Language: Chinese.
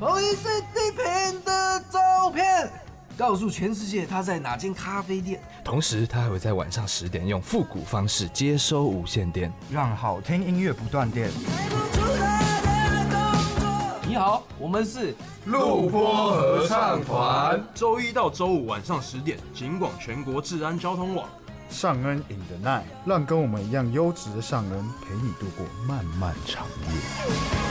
police 地平的照片，告诉全世界他在哪间咖啡店。 同时，他还会在晚上10点用复古方式接收无线电， 让好听音乐不断电。 你好，我们是录播合唱团， 周一到周五晚上10点，警广全国治安交通网。 尚恩 in the night， 让跟我们一样优质的尚恩陪你度过漫漫长夜。